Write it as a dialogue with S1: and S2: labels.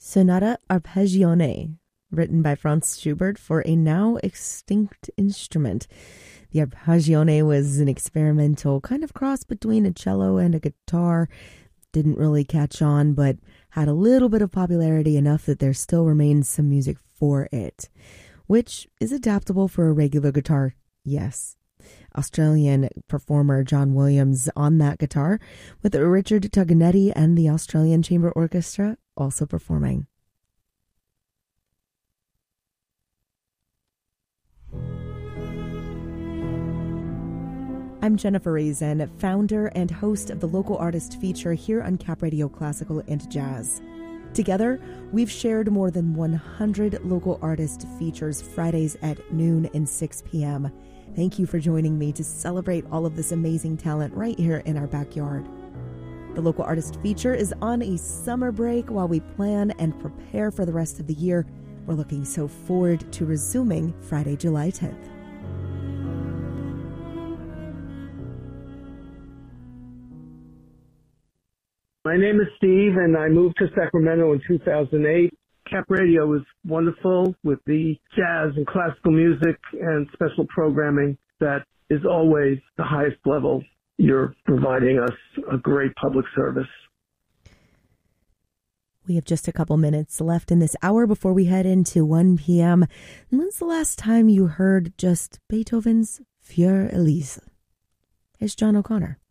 S1: Sonata Arpeggione, written by Franz Schubert for a now extinct instrument. The arpeggione was an experimental kind of cross between a cello and a guitar. Didn't really catch on, but had a little bit of popularity enough that there still remains some music for it, which is adaptable for a regular guitar, yes. Australian performer John Williams on that guitar, with Richard Togonetti and the Australian Chamber Orchestra also performing. I'm Jennifer Reason, founder and host of the Local Artist Feature here on Cap Radio Classical and Jazz. Together, we've shared more than 100 local artist features Fridays at noon and 6 p.m. Thank you for joining me to celebrate all of this amazing talent right here in our backyard. The Local Artist Feature is on a summer break while we plan and prepare for the rest of the year. We're looking so forward to resuming Friday, July 10th.
S2: My name is Steve, and I moved to Sacramento in 2008. Cap Radio was wonderful with the jazz and classical music and special programming that is always the highest level. You're providing us a great public service.
S1: We have just a couple minutes left in this hour before we head into 1 p.m. And when's the last time you heard just Beethoven's Für Elise? Here's John O'Connor.